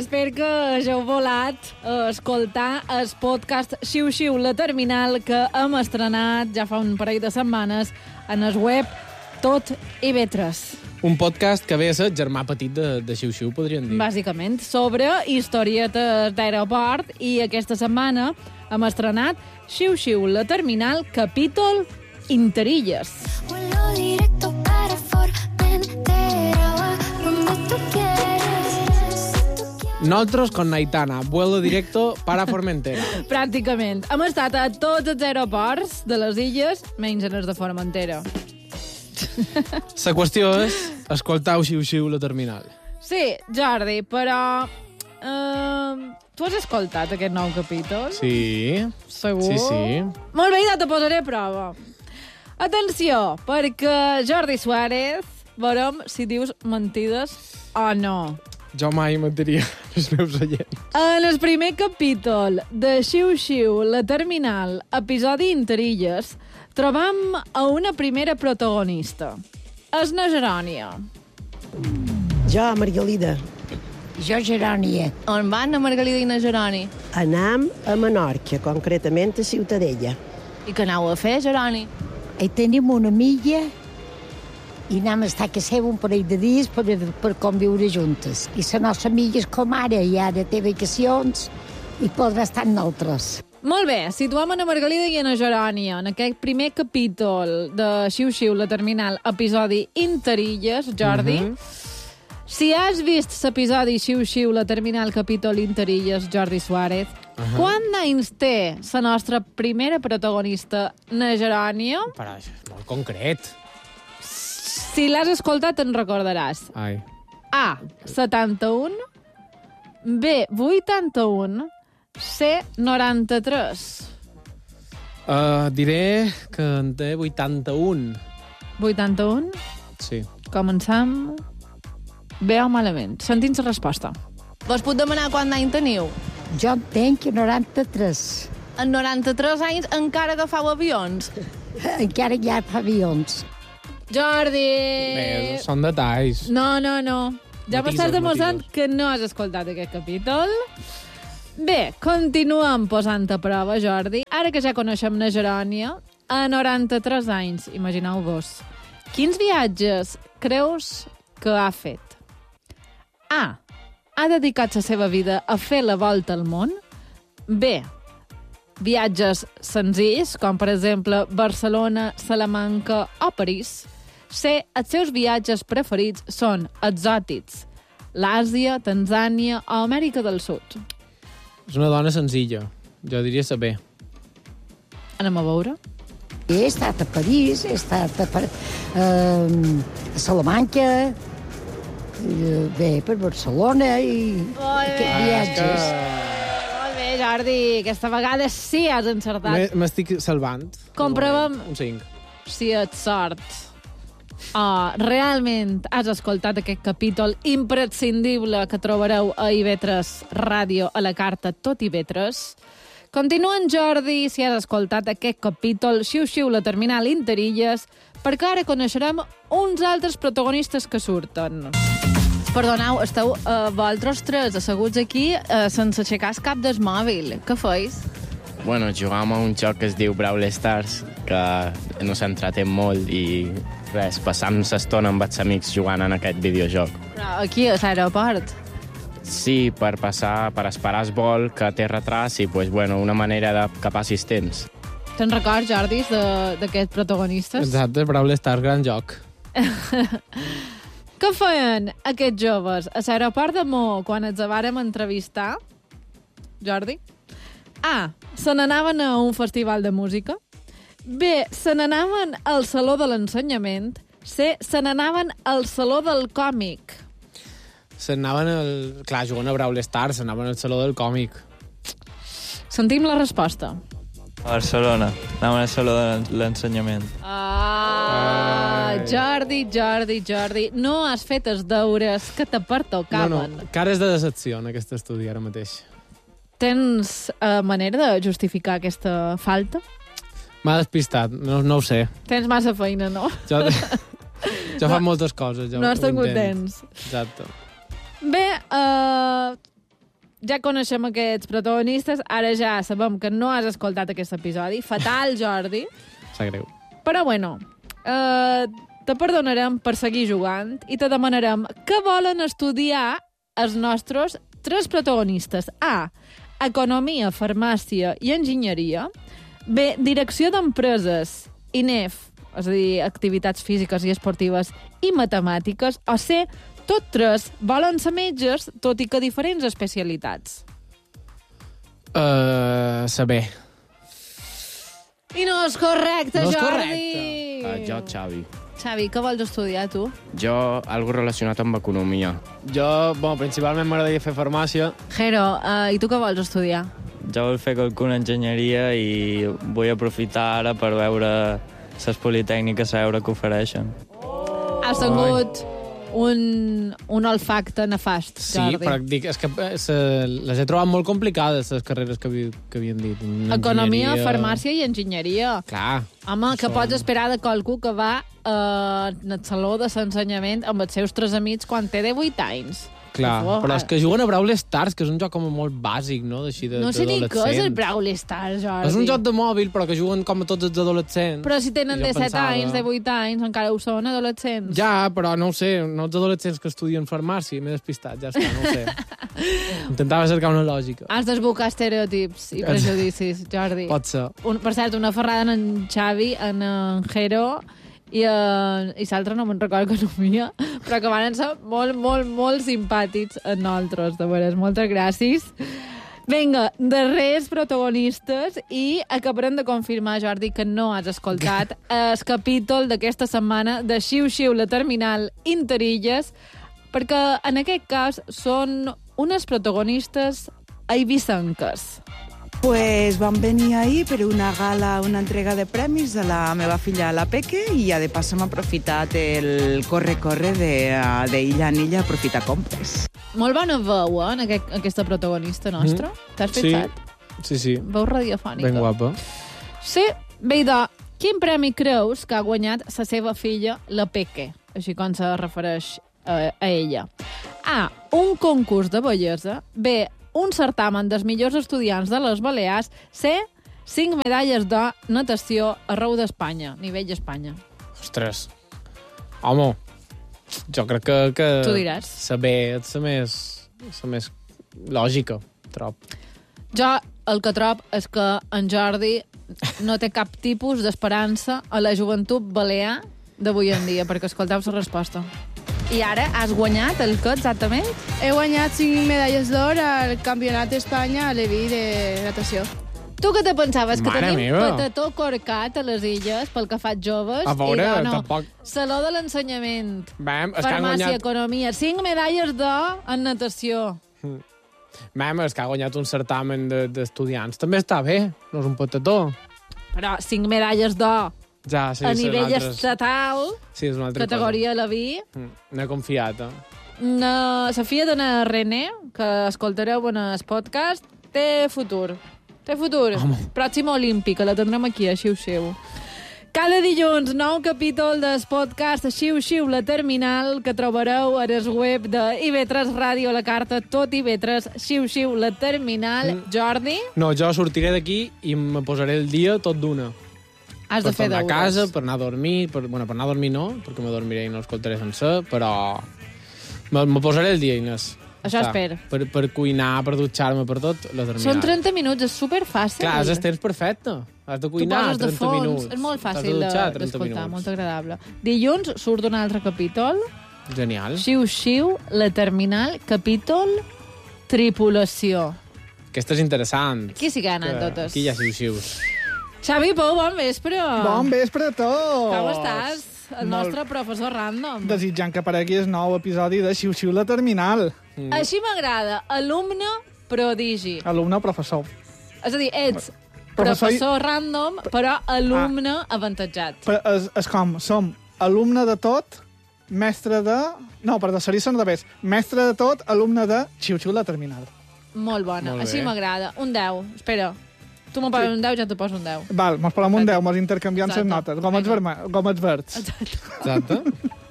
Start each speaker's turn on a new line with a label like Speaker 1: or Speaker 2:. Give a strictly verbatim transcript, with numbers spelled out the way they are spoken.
Speaker 1: espero que hàgiu volat a escoltar el podcast Xiu Xiu, la terminal, que hem estrenat ja fa un parell de setmanes en el web Tot i Vetres.
Speaker 2: Un podcast que ve a ser germà petit de, de Xiu Xiu, podríem dir.
Speaker 1: Bàsicament, sobre historietes d'aeroport, i aquesta setmana hem estrenat Xiu Xiu, la terminal, capítol Interilles.
Speaker 3: Vuelo directo para Formentera, donde tú quieres.
Speaker 2: Nosotros con Naitana, vuelo directo para Formentera.
Speaker 1: Pràcticament. Hem estat a tots els aeroports de les illes, menys en els de Formentera.
Speaker 2: La qüestió és escoltar Xiu Xiu, la terminal.
Speaker 1: Sí, Jordi, però... Uh, tu has escoltat aquest nou capítol?
Speaker 2: Sí.
Speaker 1: Segur?
Speaker 2: Sí, sí.
Speaker 1: Molt bé, ja te posaré a prova. Atenció, perquè Jordi Suárez, veurem si dius mentides o no.
Speaker 2: Jo mai mentiria els meus oients.
Speaker 1: En el primer capítol de Xiu Xiu, la terminal, episodi Interilles, trobam a una primera protagonista. És na Gerònia.
Speaker 4: Jo, Margalida.
Speaker 5: Jo, Gerònia.
Speaker 1: On van na Margalida i na Geroni?
Speaker 4: Anam a Menorca, concretament a Ciutadella.
Speaker 1: I què aneu a fer, Geroni?
Speaker 5: I tenim una amiga i anem a estar a casa seva un parell de dies per, per conviure juntes. I la nostra amiga és com ara, i ara té vacacions i podrà estar amb nosaltres.
Speaker 1: Molt bé, situem a na Margalida i a na Gerònia en aquest primer capítol de Xiu Xiu, la terminal, episodi Interilles, Jordi. Mm -hmm. Si has vist l'episodi Xiu Xiu, la terminal, capítol Interilles, Jordi Suárez, uh -huh. quants anys té la nostra primera protagonista, na Gerònia?
Speaker 2: Però això és molt concret.
Speaker 1: Si l'has escoltat, te'n recordaràs.
Speaker 2: Ai.
Speaker 1: A, setanta-un, B, vuitanta-un, C, noranta-tres.
Speaker 2: Uh, diré que en té vuitanta-un.
Speaker 1: vuitanta-un?
Speaker 2: Sí.
Speaker 1: Començam bé o malament. Sentim la resposta. Vos puc demanar quant any teniu?
Speaker 5: Jo en tenc noranta-tres.
Speaker 1: En noranta-tres anys encara agafau avions?
Speaker 5: Encara hi ha avions.
Speaker 1: Jordi!
Speaker 2: Bé, són detalls.
Speaker 1: No, no, no. Ja
Speaker 2: Matisos,
Speaker 1: m'estàs demostrant
Speaker 2: matisos.
Speaker 1: que no has escoltat aquest capítol. Bé, continuem posant a prova, Jordi. Ara que ja coneixem na Gerònia, a noranta-tres anys, imagineu-vos, quins viatges creus que ha fet? A. Ha dedicat la seva vida a fer la volta al món. B. Viatges senzills, com per exemple Barcelona, Salamanca o París. C. Els seus viatges preferits són exòtics, l'Àsia, Tanzània o Amèrica del Sud.
Speaker 2: És una dona senzilla. Jo diria saber.
Speaker 1: Anem a veure.
Speaker 5: He estat a París, he estat a, Par uh, a Salamanca, uh, bé, per Barcelona i aquests viatges.
Speaker 1: Molt bé, Jordi. Aquesta vegada sí has encertat.
Speaker 2: M'estic salvant.
Speaker 1: Comprovem
Speaker 2: Un cinc.
Speaker 1: si et sort. Oh, realment has escoltat aquest capítol imprescindible que trobareu a I V tres Ràdio, a la carta Tot i V tres. Continua en Jordi si has escoltat aquest capítol Xiu Xiu, la terminal Interilles, perquè ara coneixerem uns altres protagonistes que surten. Perdoneu, esteu uh, vosaltres tres asseguts aquí uh, sense aixecar el cap del mòbil. Què feis?
Speaker 6: Bueno, jugàvem a un joc que es diu Brawl Stars, que no s'entretén molt i res, passam l'estona amb els amics jugant en aquest videojoc.
Speaker 1: Però aquí, a l'aeroport.
Speaker 6: Sí, per passar, per esperar el vol que té retras i, pues, bueno, una manera de que passis temps.
Speaker 1: Te'n records, Jordi, d'aquests protagonistes?
Speaker 2: Exacte, Brawl Stars, gran joc.
Speaker 1: Què feien aquests joves a l'aeroport de Mo quan ens vàrem entrevistar? Jordi? A. Se n'anaven a un festival de música. B. Se n'anaven al Saló de l'Ensenyament. C. Se n'anaven al Saló del Còmic.
Speaker 2: S'anaven al... Clar, jugant a Brawl Stars, s'anaven al Saló del Còmic.
Speaker 1: Sentim la resposta.
Speaker 7: A Barcelona. Anaven al Saló de l'Ensenyament.
Speaker 1: Ah, Jordi, Jordi, Jordi, no has fet els deures que te pertocaven.
Speaker 2: No, no, cares de decepció en aquest estudi ara mateix.
Speaker 1: Tens uh, manera de justificar aquesta falta?
Speaker 2: M'ha despistat, no, no ho sé.
Speaker 1: Tens massa feina, no?
Speaker 2: Jo, jo no, faig moltes coses. Jo
Speaker 1: no has tingut
Speaker 2: temps.
Speaker 1: temps.
Speaker 2: Exacte.
Speaker 1: Bé, uh, ja coneixem aquests protagonistes, ara ja sabem que no has escoltat aquest episodi. Fatal, Jordi.
Speaker 2: Sap greu.
Speaker 1: Però bueno, eh, te perdonarem per seguir jugant i te demanarem què volen estudiar els nostres tres protagonistes. A. Economia, farmàcia i enginyeria. B. Direcció d'empreses i N E F, és a dir, activitats físiques i esportives i matemàtiques. O C. Tot tres volen ser metges, tot i que diferents especialitats.
Speaker 2: Uh, saber.
Speaker 1: I no és correcte,
Speaker 2: No és
Speaker 1: Jordi!
Speaker 2: correcte.
Speaker 6: Uh, jo, Xavi.
Speaker 1: Xavi, què vols estudiar, tu?
Speaker 6: Jo, algo relacionat amb economia.
Speaker 2: Jo, bueno, principalment m'agradaria fer farmàcia.
Speaker 1: Jero, uh, i tu què vols estudiar?
Speaker 7: Jo vull fer alguna enginyeria i vull aprofitar ara per veure les politècniques, a veure què ofereixen.
Speaker 1: Has tingut un, un olfacte nefast,
Speaker 2: Sí,
Speaker 1: Jordi.
Speaker 2: però dic, és que eh, se, les he trobat molt complicades, les carreres que, havi, que havien dit.
Speaker 1: Economia,
Speaker 2: Enginyeria.
Speaker 1: farmàcia i enginyeria.
Speaker 2: Clar.
Speaker 1: Home, que
Speaker 2: Són-
Speaker 1: pots esperar de qualcú que va eh, al saló de l'ensenyament amb els seus tres amics quan té divuit anys.
Speaker 2: Clar,
Speaker 1: Ufo,
Speaker 2: però és que juguen a Brawl Stars, que és un joc com molt bàsic, no? D'així de,
Speaker 1: No sé ni què és el
Speaker 2: d'adolescent.
Speaker 1: Brawl Stars, Jordi.
Speaker 2: És un joc de mòbil, però que juguen com a tots els adolescents.
Speaker 1: Però si tenen
Speaker 2: I jo
Speaker 1: disset
Speaker 2: pensava-
Speaker 1: anys, divuit anys, encara ho són adolescents.
Speaker 2: Ja, però no ho sé, no els adolescents que estudien farmàcia, m'he despistat, ja està, no ho sé. Intentava cercar una lògica.
Speaker 1: Has d'esbocar estereotips i prejudicis, Jordi.
Speaker 2: Pot ser.
Speaker 1: Un, per cert, una ferrada en en Xavi, en en Jero i, uh, i l'altre no me'n recordo economia, però que van ser molt, molt, molt simpàtics en nosaltres, de veres. Moltes gràcies. Vinga, darrers protagonistes i acabarem de confirmar, Jordi, que no has escoltat el capítol d'aquesta setmana de Xiu Xiu, la terminal Interilles, perquè en aquest cas són unes protagonistes eivissenques.
Speaker 8: Pues vam venir ahir per una gala, una entrega de premis de la meva filla, la Peque, i ja de pas hem aprofitat el corre-corre d'illa de, de en illa, aprofitar compres.
Speaker 1: Molt bona veu, eh, en aquest, aquesta protagonista nostra. Mm. T'has
Speaker 2: Sí.
Speaker 1: fixat?
Speaker 2: Sí, sí.
Speaker 1: Veu radiofònica.
Speaker 2: Ben guapa.
Speaker 1: Sí, bé, idò, quin premi creus que ha guanyat la seva filla, la Peque? Així com se refereix a, a ella. A. Un concurs de bellesa. B. Un certamen dels millors estudiants de les Balears. C. Cinc medalles de natació arreu d'Espanya, nivell d'Espanya.
Speaker 2: Ostres. Home, jo crec que... que
Speaker 1: Tu diràs.
Speaker 2: Saber és la més, la més lògica, trob.
Speaker 1: Jo el que trob és que en Jordi no té cap tipus d'esperança a la joventut balear d'avui en dia, perquè escolteu la resposta. I ara has guanyat el que exactament?
Speaker 9: He guanyat cinc medalles d'or al Campionat d'Espanya a Leví de natació.
Speaker 1: Tu què te pensaves? Que
Speaker 2: Mare
Speaker 1: tenim
Speaker 2: meva.
Speaker 1: patató corcat a les illes pel que faig joves?
Speaker 2: A veure,
Speaker 1: I no,
Speaker 2: tampoc-
Speaker 1: Saló de l'ensenyament,
Speaker 2: Vam, és que han
Speaker 1: farmàcia,
Speaker 2: guanyat...
Speaker 1: economia, cinc medalles d'or en natació.
Speaker 2: Vam, és que ha guanyat un certamen de- d'estudiants. També està bé, no és un patató.
Speaker 1: Però cinc medalles d'or
Speaker 2: Ja, sí,
Speaker 1: a
Speaker 2: són
Speaker 1: nivell
Speaker 2: altres-
Speaker 1: estatal,
Speaker 2: Sí, és una altra
Speaker 1: categoria Leví.
Speaker 2: cosa. Mm, no he confiat, eh?
Speaker 1: No, la filla d'una René, que escoltareu en el podcast, té futur. Té futur.
Speaker 2: Home.
Speaker 1: Pròxima olímpica, la tindrem aquí a Xiu Xiu. Cada dilluns, nou capítol del podcast Xiu Xiu, la terminal, que trobareu a el web de I V tres Ràdio a la carta, tot I V tres, Xiu Xiu, la terminal.
Speaker 2: Mm.
Speaker 1: Jordi,
Speaker 2: No, jo sortiré d'aquí i me posaré el dia tot d'una.
Speaker 1: has de
Speaker 2: Per
Speaker 1: fer
Speaker 2: tornar a
Speaker 1: deures.
Speaker 2: casa, per anar a dormir... Per, bueno, per anar a dormir no, perquè me dormiré i no escoltaré sencer, però... Me, me posaré el dia, Inés.
Speaker 1: Això
Speaker 2: Està.
Speaker 1: espero.
Speaker 2: Per, per cuinar, per dutxar-me, per tot, la terminal.
Speaker 1: Són trenta minuts, és superfàcil.
Speaker 2: Clar, és el temps perfecte. Has de
Speaker 1: Tu
Speaker 2: cuinar
Speaker 1: poses de
Speaker 2: trenta
Speaker 1: fons,
Speaker 2: minuts.
Speaker 1: és molt
Speaker 2: T'has
Speaker 1: fàcil
Speaker 2: de
Speaker 1: de-
Speaker 2: dutxar trenta
Speaker 1: d'escoltar,
Speaker 2: minuts.
Speaker 1: molt agradable. Dilluns surt un altre capítol,
Speaker 2: Genial.
Speaker 1: Xiu Xiu, la terminal, capítol tripulació.
Speaker 2: Aquesta és interessant.
Speaker 1: Aquí sí que hi ha anècdotes.
Speaker 2: Aquí hi ha xiu-xius.
Speaker 1: Xavi Pou, bon vespre.
Speaker 10: Bon vespre a tots!
Speaker 1: Com estàs? El
Speaker 10: Molt-
Speaker 1: nostre professor random.
Speaker 10: Desitjant que aparegui el nou episodi de Xiu Xiu la Terminal.
Speaker 2: Mm.
Speaker 1: Així m'agrada. Alumne prodigi.
Speaker 10: Alumne professor.
Speaker 1: És a dir, ets
Speaker 10: Professor i-
Speaker 1: professor random, però alumne avantatjat.
Speaker 10: Però és, és com, som alumne de tot, mestre de... No, per de seria al revés. Mestre de tot, alumne de Xiu Xiu la Terminal.
Speaker 1: Molt bona.
Speaker 2: Molt bé.
Speaker 1: Així m'agrada. Un deu. Espera. Tu m'ho poses un deu, ja t'ho poso un deu.
Speaker 10: Val, mos posem un deu, mos intercanviem les
Speaker 1: Exacte.
Speaker 10: notes. Gomets,
Speaker 1: Vinga.
Speaker 10: verme, gomets verds.
Speaker 1: Exacte.
Speaker 2: Exacte.